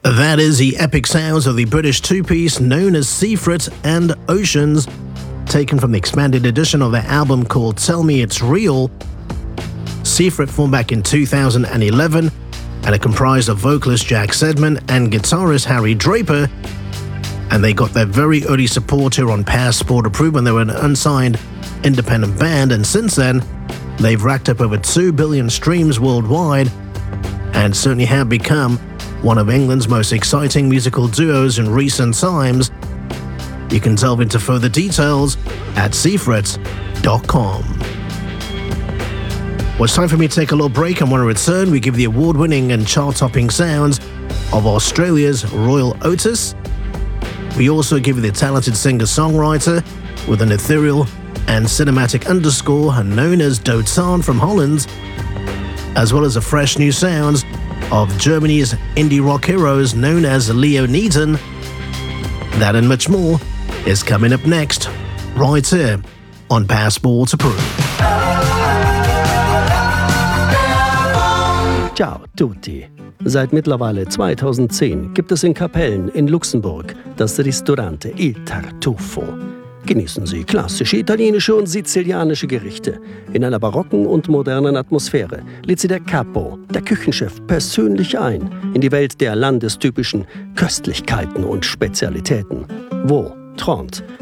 That is the epic sounds of the British two-piece known as Seafret and Oceans, taken from the expanded edition of their album called Tell Me It's Real. Seafret formed back in 2011 and it comprised of vocalist Jack Sedman and guitarist Harry Draper, and they got their very early support here on Passport Approved when they were an unsigned independent band, and since then they've racked up over 2 billion streams worldwide and certainly have become one of England's most exciting musical duos in recent times. You can delve into further details at seafret.com. Well, it's time for me to take a little break, and when I return, we give the award-winning and chart-topping sounds of Australia's Royal Otis. We also give you the talented singer-songwriter with an ethereal and cinematic underscore known as Dotan from Holland, as well as the fresh new sounds of Germany's indie rock heroes known as Leoniden. That and much more is coming up next, right here on Passport Approved. Ciao tutti! Seit mittlerweile 2010 gibt es in Kapellen in Luxemburg das Ristorante Il Tartufo. Genießen Sie klassische italienische und sizilianische Gerichte. In einer barocken und modernen Atmosphäre lädt Sie der Capo, der Küchenchef, persönlich ein in die Welt der landestypischen Köstlichkeiten und Spezialitäten. Wo? Trente,